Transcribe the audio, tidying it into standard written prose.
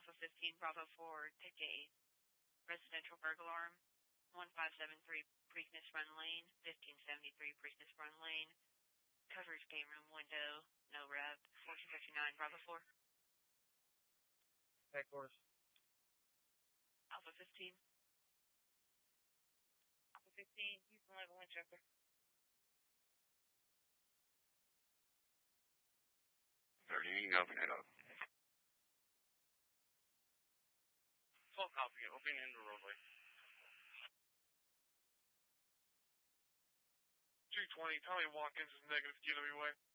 Alpha 15, Bravo 4, take a residential burglar alarm. 1573 Preakness Run Lane, 1573 Preakness Run Lane. Coverage game room window, no rep. 1459, Bravo 4. Headquarters. Alpha 15. Alpha 15, Houston Level Winchester. You can open it up. Full copy, open in the roadway. 220, Tommy Watkins is negative, QWA.